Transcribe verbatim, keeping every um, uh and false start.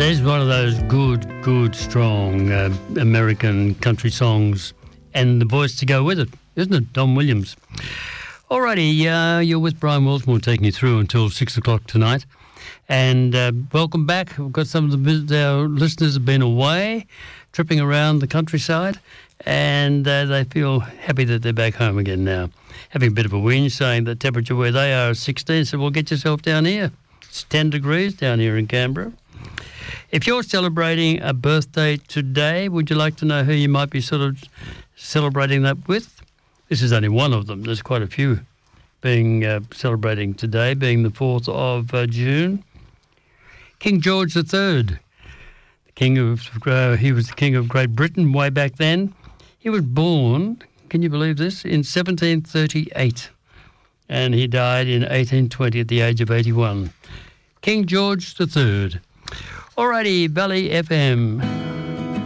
There's one of those good, good, strong uh, American country songs and the voice to go with it, isn't it? Don Williams. Alrighty, uh, you're with Brian Wilsmore taking you through until six o'clock tonight. And uh, welcome back. We've got some of the, our listeners have been away, tripping around the countryside, and uh, they feel happy that they're back home again now. Having a bit of a whinge, saying the temperature where they are is sixteen, so well, get yourself down here. It's ten degrees down here in Canberra. If you're celebrating a birthday today, would you like to know who you might be sort of celebrating that with? This is only one of them. There's quite a few being uh, celebrating today, being the fourth of uh, June. King George the Third, the king of uh, he was the king of Great Britain way back then. He was born, can you believe this, in seventeen thirty-eight, and he died in eighteen twenty at the age of eighty-one. King George the Third. Alrighty, Valley F M.